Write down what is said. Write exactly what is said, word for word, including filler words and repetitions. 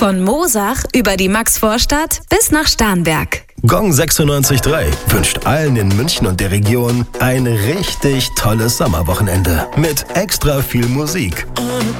Von Moosach über die Maxvorstadt bis nach Starnberg. Gong sechsundneunzig Komma drei wünscht allen in München und der Region ein richtig tolles Sommerwochenende mit extra viel Musik.